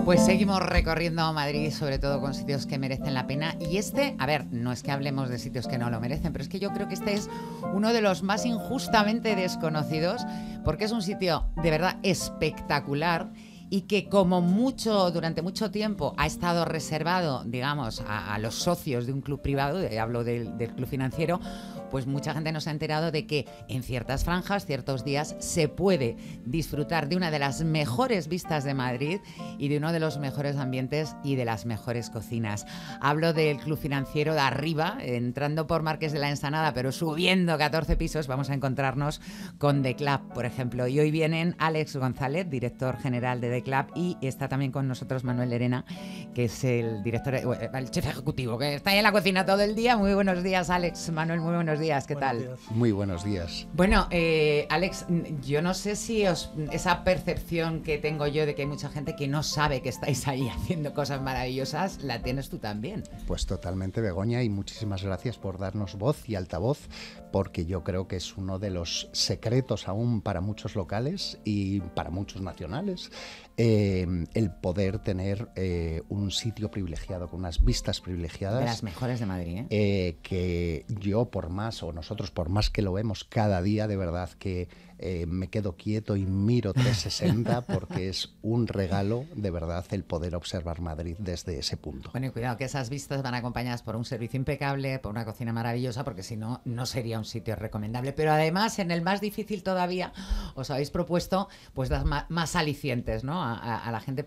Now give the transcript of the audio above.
Pues seguimos recorriendo Madrid, sobre todo con sitios que merecen la pena. Y a ver, no es que hablemos de sitios que no lo merecen, pero es que yo creo que este es uno de los más injustamente desconocidos, porque es un sitio de verdad espectacular y que durante mucho tiempo ha estado reservado, digamos, a los socios de un club privado, hablo del club financiero, pues mucha gente nos ha enterado de que en ciertas franjas, ciertos días, se puede disfrutar de una de las mejores vistas de Madrid y de uno de los mejores ambientes y de las mejores cocinas. Hablo del club financiero de arriba, entrando por Marqués de la Ensanada, pero subiendo 14 pisos, vamos a encontrarnos con The Club, por ejemplo. Y hoy vienen Alex González, director general de The Club, y está también con nosotros Manuel Lerena, que es el director, el chef ejecutivo, que está ahí en la cocina todo el día. Muy buenos días, Alex. Manuel, muy buenos días, ¿qué tal? Días. Muy buenos días. Bueno, Alex, yo no sé si esa percepción que tengo yo de que hay mucha gente que no sabe que estáis ahí haciendo cosas maravillosas, ¿la tienes tú también? Pues totalmente, Begoña, y muchísimas gracias por darnos voz y altavoz, porque yo creo que es uno de los secretos aún para muchos locales y para muchos nacionales, el poder tener un sitio privilegiado, con unas vistas privilegiadas. De las mejores de Madrid, ¿eh? Que yo por más, o nosotros por más que lo vemos cada día, de verdad que me quedo quieto y miro 360 porque es un regalo, de verdad, el poder observar Madrid desde ese punto. Bueno, y cuidado que esas vistas van acompañadas por un servicio impecable, por una cocina maravillosa, porque si no, no sería un sitio recomendable. Pero además, en el más difícil todavía, os habéis propuesto pues dar más alicientes, ¿no? a la gente